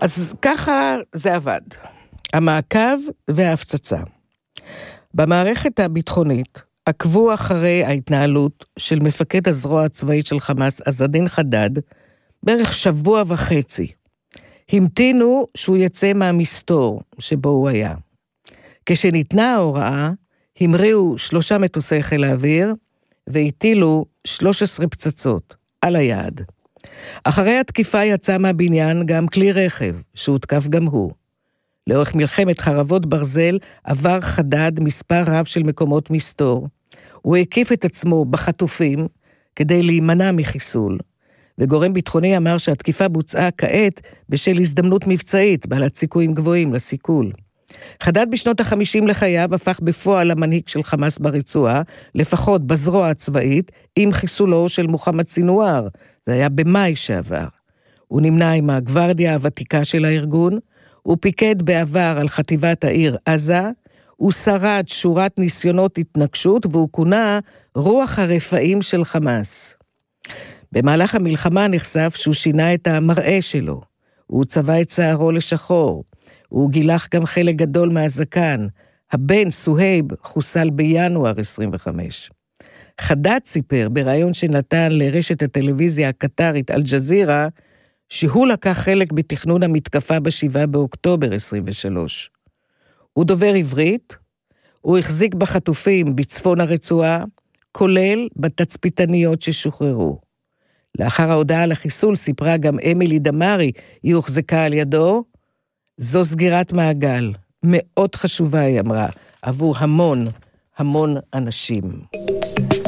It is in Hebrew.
אז ככה זה עבד. המעקב וההפצצה. במערכת הביטחונית עקבו אחרי ההתנהלות של מפקד הזרוע הצבאית של חמאס, עז-א-דין חדד, בערך שבוע וחצי. המתינו שהוא יצא מהמסתור שבו הוא היה. כשניתנה ההוראה, המריאו 3 מטוסי חיל האוויר, והטילו 13 פצצות על היעד. אחרי התקיפה יצא מהבניין גם כלי רכב, שהותקף גם הוא. לאורך מלחמת חרבות ברזל עבר חדד מספר רב של מקומות מסתור. הוא הקיף את עצמו בחטופים כדי להימנע מחיסול. וגורם ביטחוני אמר שהתקיפה בוצעה כעת בשל הזדמנות מבצעית, בעלת סיכויים גבוהים לסיכול. חדד בשנות ה-50 לחייו הפך בפועל למנהיג של חמאס ברצועה, לפחות בזרוע הצבאית, עם חיסולו של מוחמד סינואר. זה היה במאי שעבר. הוא נמנה עם הגוורדיה הוותיקה של הארגון, הוא פיקד בעבר על חטיבת העיר עזה, הוא שרד שורת ניסיונות התנגשות, והוא כונה רוח הרפאים של חמאס. במהלך המלחמה נחשף שהוא שינה את המראה שלו, הוא צבע את שערו לשחור, הוא גילח גם חלק גדול מהזקן, הבן סוהייב חוסל בינואר 25. חדד סיפר ברעיון שנתן לרשת הטלוויזיה הקטרית אל-ג'זירה, שהוא לקח חלק בתכנון המתקפה ב7 באוקטובר 23. הוא דובר עברית, הוא החזיק בחטופים בצפון הרצועה, כולל בתצפיתניות ששוחררו. לאחר ההודעה על החיסול סיפרה גם אמילי דמרי, היא הוחזקה על ידו, זו סגירת מעגל, מאוד חשובה היא אמרה, עבור המון אנשים.